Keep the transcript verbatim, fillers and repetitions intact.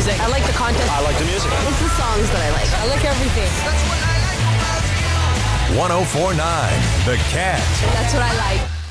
music. I like the content. I like the music. It's the songs that I like. I like everything. one oh four point nine The Cat. That's what I like.